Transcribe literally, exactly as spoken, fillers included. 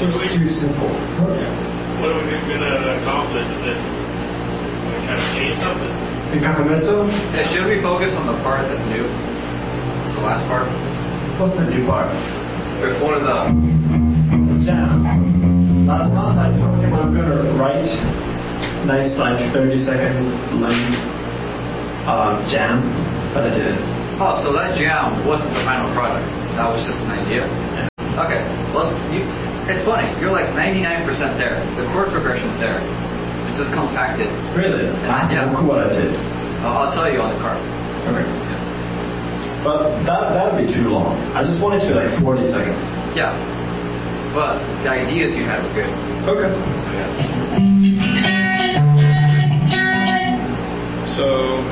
seems too simple. What are we going to accomplish with this? Are we trying to change something? In Casamezzo? Yeah, should we focus on the part that's new? The last part? What's the new part? Before the... Jam. Last month I told him I'm going to write nice like thirty second length uh, jam, but I didn't. Oh, so that jam wasn't the final product. That was just an idea? Yeah. Okay. Well, you, it's funny. You're like ninety-nine percent there. The chord progression's there. It's just compacted. Really? And, I have yeah. no clue what I did. I'll, I'll tell you on the card. Okay. Yeah. But that that would be too long. I just wanted to like forty seconds. Yeah. But the ideas you had were good. Okay. Yeah. So